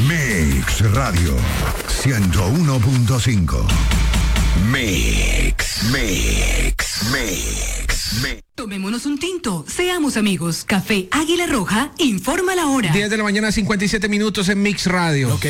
Mix Radio 101.5. Mix. Tomémonos un tinto, seamos amigos. Café Águila Roja informa la hora. 10 de la mañana, 57 minutos en Mix Radio.